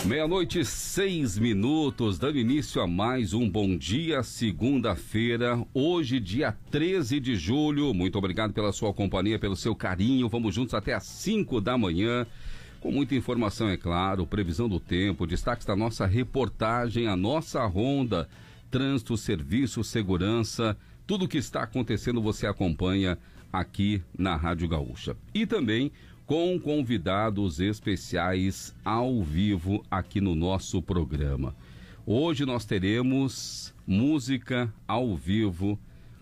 Meia-noite, 6 minutos, dando início a mais um Bom Dia, segunda-feira, hoje, dia 13 de julho. Muito obrigado pela sua companhia, pelo seu carinho. Vamos juntos até às 5 da manhã, com muita informação, é claro, previsão do tempo, destaques da nossa reportagem, a nossa ronda, trânsito, serviço, segurança, tudo o que está acontecendo você acompanha aqui na Rádio Gaúcha. E também com convidados especiais ao vivo aqui no nosso programa. Hoje nós teremos música ao vivo,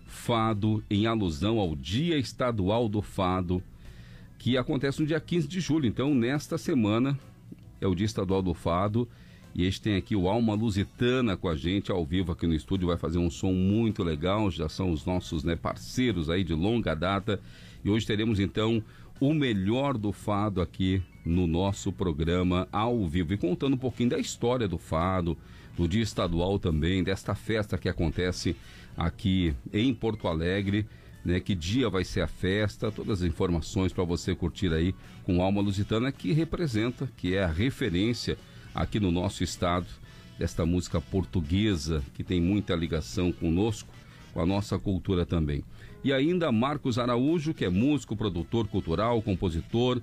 fado, em alusão ao Dia Estadual do Fado, que acontece no dia 15 de julho. Então, nesta semana, é o Dia Estadual do Fado, e a gente tem aqui o Alma Lusitana com a gente ao vivo aqui no estúdio, vai fazer um som muito legal, já são os nossos parceiros aí de longa data, e hoje teremos então o melhor do fado aqui no nosso programa ao vivo, e contando um pouquinho da história do fado, do Dia Estadual também, desta festa que acontece aqui em Porto Alegre, que dia vai ser a festa, todas as informações para você curtir aí com Alma Lusitana, que representa, que é a referência aqui no nosso estado, desta música portuguesa, que tem muita ligação conosco, com a nossa cultura também. E ainda Marcos Araújo, que é músico, produtor cultural, compositor,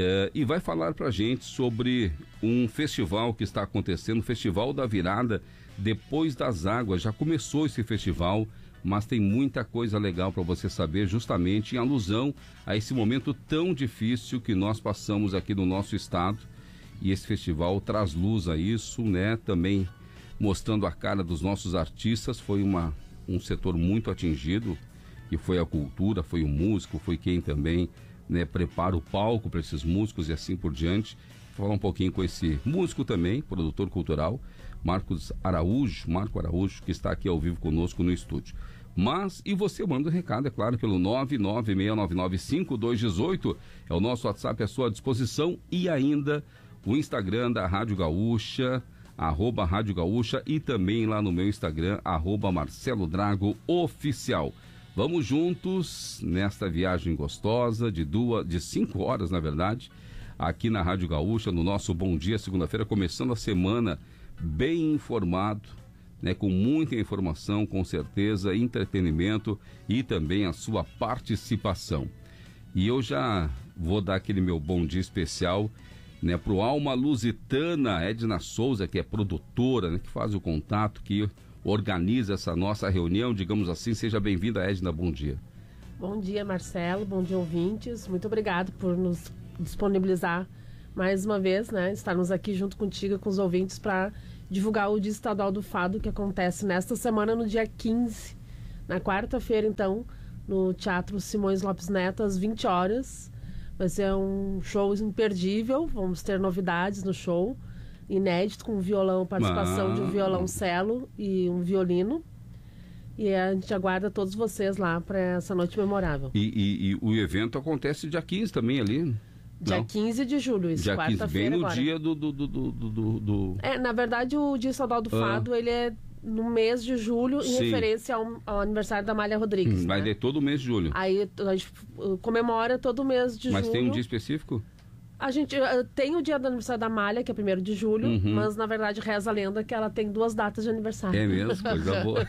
e vai falar pra gente sobre um festival que está acontecendo, o Festival da Virada Depois das Águas. Já começou esse festival, mas tem muita coisa legal para você saber, justamente em alusão a esse momento tão difícil que nós passamos aqui no nosso estado. E esse festival traz luz a isso, também mostrando a cara dos nossos artistas. Foi um setor muito atingido, que foi a cultura, foi o músico, foi quem também prepara o palco para esses músicos e assim por diante. Vou falar um pouquinho com esse músico também, produtor cultural, Marco Araújo, que está aqui ao vivo conosco no estúdio. Mas, e você manda um recado, é claro, pelo 996995218, é o nosso WhatsApp à sua disposição, e ainda o Instagram da Rádio Gaúcha, @Rádio Gaúcha, e também lá no meu Instagram, @MarceloDragoOficial. Vamos juntos nesta viagem gostosa de 5 horas, na verdade, aqui na Rádio Gaúcha, no nosso Bom Dia, segunda-feira, começando a semana bem informado, com muita informação, com certeza, entretenimento e também a sua participação. E eu já vou dar aquele meu bom dia especial para o Alma Lusitana, Edna Souza, que é produtora, que faz o contato, que organiza essa nossa reunião, digamos assim. Seja bem-vinda, Edna, bom dia. Bom dia, Marcelo, bom dia, ouvintes. Muito obrigado por nos disponibilizar mais uma vez, estarmos aqui junto contigo, com os ouvintes, para divulgar o Dia Estadual do Fado, que acontece nesta semana, no dia 15, na quarta-feira, então, no Teatro Simões Lopes Neto, às 20 horas. Vai ser um show imperdível, vamos ter novidades no show, inédito, com participação de um violoncelo e um violino. E a gente aguarda todos vocês lá para essa noite memorável. E o evento acontece dia 15 também ali? Dia 15 de julho, isso, quarta-feira. Bem no agora. Dia do... Na verdade, o Dia Estadual do Fado, ele é no mês de julho, em referência ao aniversário da Amália Rodrigues. Mas é todo mês de julho. Aí a gente comemora todo mês de julho. Mas tem um dia específico? A gente tem o dia do aniversário da Amália, que é 1º de julho, mas na verdade reza a lenda que ela tem 2 datas de aniversário. É mesmo? Coisa boa.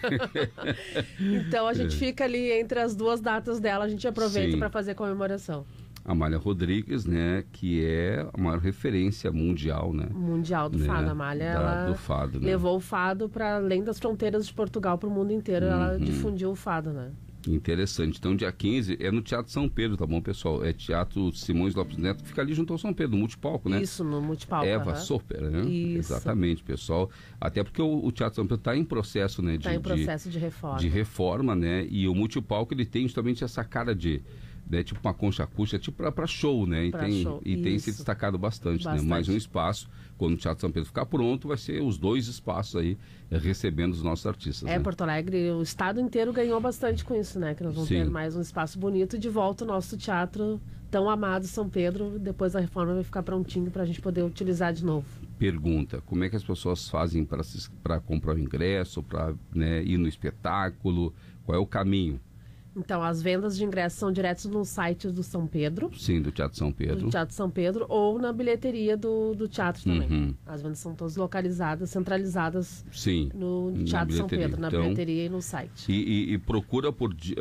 Então a gente fica ali entre as 2 datas dela, a gente aproveita para fazer comemoração. Amália Rodrigues, que é a maior referência mundial, Mundial do fado. A Amália, ela do fado, levou o fado para além das fronteiras de Portugal, para o mundo inteiro. Ela difundiu o fado, Interessante. Então, dia 15 é no Teatro São Pedro, tá bom, pessoal? É Teatro Simões Lopes Neto, que fica ali junto ao São Pedro, no multipalco, Isso, no multipalco. Eva Soper, Isso. Exatamente, pessoal. Até porque o Teatro São Pedro está em processo, Está em processo de reforma. De reforma, e o multipalco, ele tem justamente essa cara de... tipo uma concha acústica, tipo para show, E tem se destacado bastante. Mais um espaço, quando o Teatro São Pedro ficar pronto, vai ser os 2 espaços aí recebendo os nossos artistas. Porto Alegre, o estado inteiro ganhou bastante com isso, que nós vamos ter mais um espaço bonito, e de volta o nosso teatro tão amado São Pedro. Depois da reforma vai ficar prontinho para a gente poder utilizar de novo. Pergunta, como é que as pessoas fazem para comprar o ingresso, para ir no espetáculo? Qual é o caminho? Então, as vendas de ingressos são diretos no site do São Pedro. Sim, do Teatro São Pedro. Do Teatro São Pedro, ou na bilheteria do teatro também. Uhum. As vendas são todas localizadas, centralizadas Sim, no Teatro São Pedro, na então, bilheteria e no site. E procura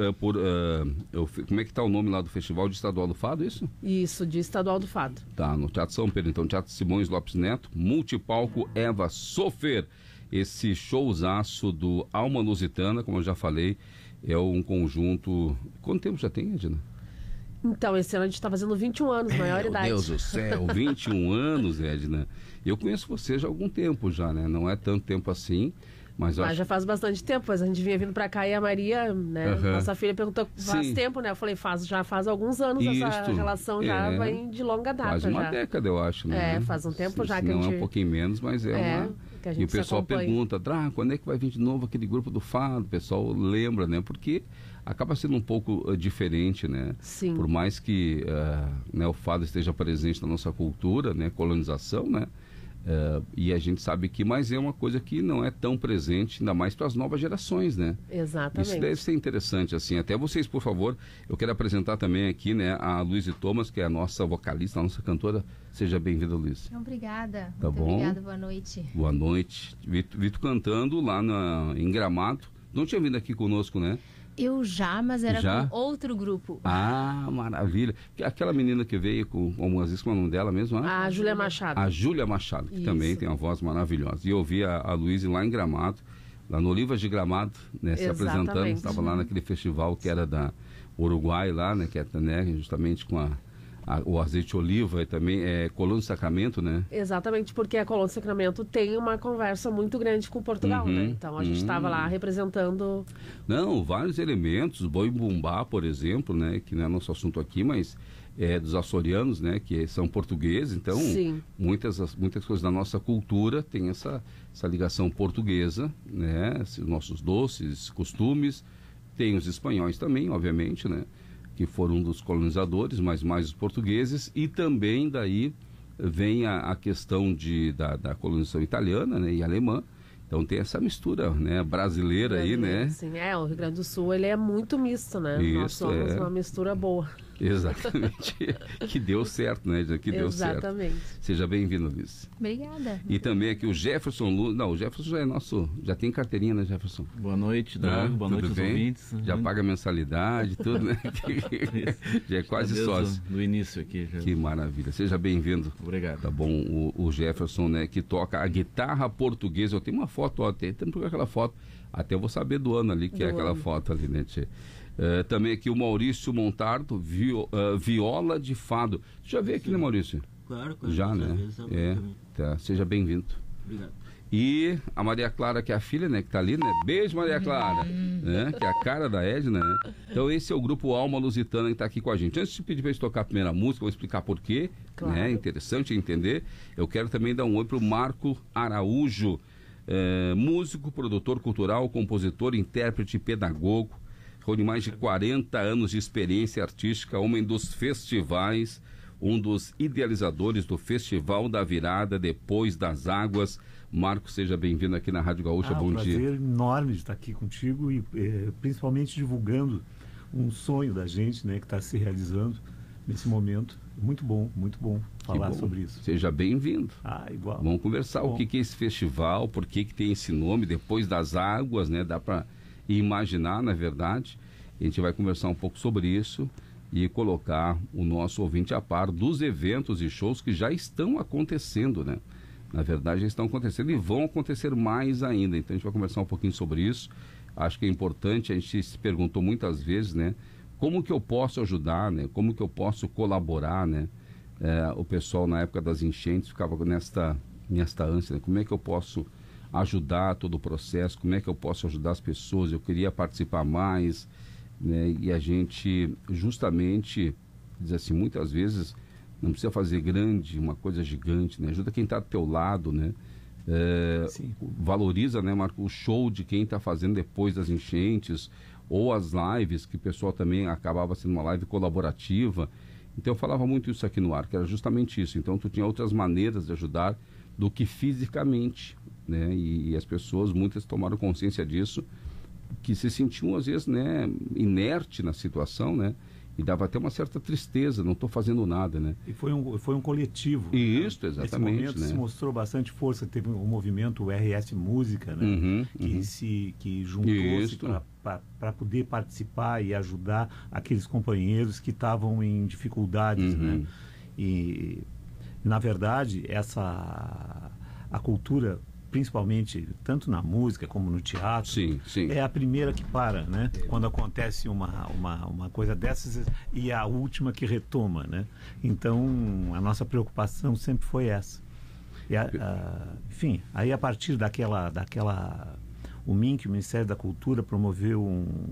como é que está o nome lá do Festival de Estadual do Fado, isso? Isso, de Estadual do Fado. Tá, no Teatro São Pedro. Então, Teatro Simões Lopes Neto, Multipalco Eva Sofer. Esse showzaço do Alma Lusitana, como eu já falei, é um conjunto... Quanto tempo já tem, Edna? Então, esse ano a gente está fazendo 21 anos, maior idade. Meu Deus do céu, 21 anos, Edna. Eu conheço você já há algum tempo já, né? Não é tanto tempo assim, mas eu acho... já faz bastante tempo, pois a gente vinha vindo para cá e a Maria, né, nossa filha perguntou, faz tempo, né? Eu falei, já faz alguns anos, essa relação já vem de longa data. Faz uma já. década, eu acho, né? Faz um tempo já que a gente... gente... Não é um pouquinho menos, mas é uma... E o pessoal pergunta, quando é que vai vir de novo aquele grupo do Fado? O pessoal lembra, né? Porque acaba sendo um pouco diferente, né? Sim. Por mais que né, o Fado esteja presente na nossa cultura, né? Colonização, né? E a gente sabe que, mas é uma coisa que não é tão presente, ainda mais para as novas gerações, né? Exatamente. Isso deve ser interessante, assim. Até vocês, por favor, eu quero apresentar também aqui, né, a Luíse Thomas, que é a nossa vocalista, a nossa cantora. Seja bem-vinda, Luíse. Obrigada. Tá muito bom? Obrigada, boa noite. Boa noite. Vitor cantando lá em Gramado. Não tinha vindo aqui conosco, né? Eu mas era com outro grupo. Ah, maravilha. Aquela menina que veio com algumas vezes, qual é o nome dela mesmo? A Júlia Machado. A Júlia Machado, que também tem uma voz maravilhosa. E eu vi a Luíse lá em Gramado, lá no Olivas de Gramado, né, se apresentando. Estava lá naquele festival que era da Uruguai lá, né, que é, né, justamente com o azeite de oliva e também Colônia do Sacramento, né? Exatamente, porque a Colônia do Sacramento tem uma conversa muito grande com Portugal, né? Então a gente estava lá representando... Não, vários elementos, boi bumbá, por exemplo, né? Que não é nosso assunto aqui, mas é dos açorianos, né? Que são portugueses, então muitas coisas da nossa cultura tem essa ligação portuguesa, né? Os nossos doces, costumes, tem os espanhóis também, obviamente, né? Que foram um dos colonizadores, mas mais os portugueses, e também daí vem a questão da colonização italiana, né, e alemã. Então tem essa mistura, né, brasileira aí, né? Sim, o Rio Grande do Sul, ele é muito misto, né? Isso, nós somos uma mistura boa. Exatamente. Que deu certo, né? Que deu certo. Exatamente. Seja bem-vindo, Luiz. Obrigada. E também aqui o Jefferson Luz. Não, o Jefferson já é nosso... Já tem carteirinha, né, Jefferson? Boa noite, Drago. Boa noite aos ouvintes. Já paga mensalidade, tudo, né? Já é quase sócio. No início aqui. Já. Que maravilha. Seja bem-vindo. Obrigado. Tá bom. O Jefferson, né, que toca a guitarra portuguesa. Eu tenho uma foto, ó, tentando aquela foto. Até eu vou saber do ano ali, que é aquela foto ali, né, Tchê? Também aqui o Maurício Montardo, viola de fado. Já veio aqui, né, Maurício? Claro. Já, né? Tá. Seja bem-vindo. Obrigado. E a Maria Clara, que é a filha, né, que tá ali, né? Beijo, Maria Clara, né? Que é a cara da Edna, né? Então esse é o grupo Alma Lusitana que tá aqui com a gente. Antes de pedir pra gente tocar a primeira música, eu vou explicar por quê, né? Interessante entender. Eu quero também dar um oi pro Marco Araújo, músico, produtor cultural, compositor, intérprete, pedagogo, com mais de 40 anos de experiência artística, homem dos festivais, um dos idealizadores do Festival da Virada Depois das Águas. Marco, seja bem-vindo aqui na Rádio Gaúcha. Bom dia. É um prazer enorme de estar aqui contigo e principalmente divulgando um sonho da gente, né, que está se realizando nesse momento. Muito bom falar sobre isso. Seja bem-vindo. Igual. Vamos conversar o que é esse festival, por que tem esse nome, Depois das Águas, né? Dá para imaginar, na verdade. A gente vai conversar um pouco sobre isso e colocar o nosso ouvinte a par dos eventos e shows que já estão acontecendo, né? Na verdade, já estão acontecendo e vão acontecer mais ainda. Então, a gente vai conversar um pouquinho sobre isso. Acho que é importante, a gente se perguntou muitas vezes, né? Como que eu posso ajudar, né? Como que eu posso colaborar, né? O pessoal, na época das enchentes, ficava nesta ânsia, né? Como é que eu posso ajudar todo o processo? Como é que eu posso ajudar as pessoas? Eu queria participar mais, né? E a gente, justamente, diz assim, muitas vezes... Não precisa fazer uma coisa gigante, né? Ajuda quem está do teu lado, né? Valoriza, né, Marco, o show de quem está fazendo depois das enchentes, ou as lives, que o pessoal também acabava sendo uma live colaborativa. Então eu falava muito isso aqui no ar, que era justamente isso. Então tu tinha outras maneiras de ajudar do que fisicamente, né? E as pessoas, muitas tomaram consciência disso, que se sentiam, às vezes, né, inerte na situação, né? E dava até uma certa tristeza, não estou fazendo nada, né? E foi um coletivo. Isso, exatamente. Nesse momento, né? se mostrou bastante força. Teve um movimento, o RS Música, né? Que juntou-se para poder participar e ajudar aqueles companheiros que estavam em dificuldades, né? E, na verdade, a cultura, principalmente tanto na música como no teatro, é a primeira que para, né? Quando acontece uma coisa dessas, e a última que retoma, né? Então, a nossa preocupação sempre foi essa. E enfim, aí a partir daquela o MINC, o Ministério da Cultura, promoveu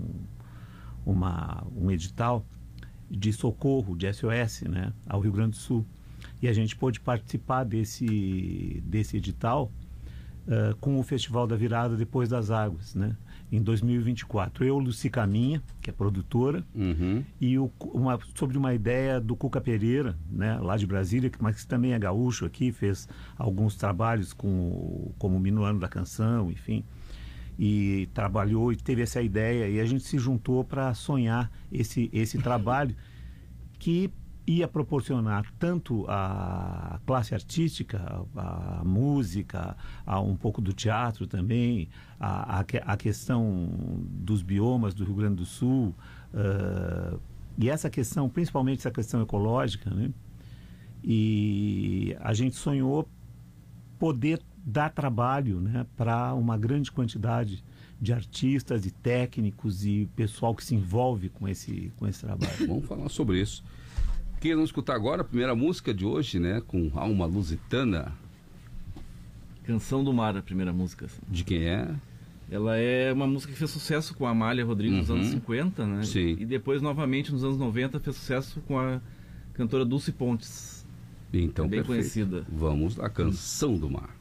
um edital de socorro, de SOS, né? Ao Rio Grande do Sul. E a gente pôde participar desse edital com o Festival da Virada Depois das Águas, né? Em 2024. Eu, Luci Caminha, que é produtora, e sobre uma ideia do Cuca Pereira, né? Lá de Brasília, mas que também é gaúcho aqui, fez alguns trabalhos como o Minuano da Canção, enfim, e trabalhou e teve essa ideia, e a gente se juntou para sonhar esse trabalho que ia proporcionar tanto a classe artística, a música, um pouco do teatro também, a questão dos biomas do Rio Grande do Sul, e essa questão, principalmente essa questão ecológica, né? E a gente sonhou poder dar trabalho, né, para uma grande quantidade de artistas e técnicos e pessoal que se envolve com esse trabalho. Vamos falar sobre isso. Queiram escutar agora a primeira música de hoje, né? Com Alma Lusitana. Canção do Mar, a primeira música. Assim. De quem é? Ela é uma música que fez sucesso com a Amália Rodrigues nos anos 50, né? Sim. E depois, novamente, nos anos 90, fez sucesso com a cantora Dulce Pontes. Então, bem perfeito. Conhecida. Vamos lá, Canção do Mar.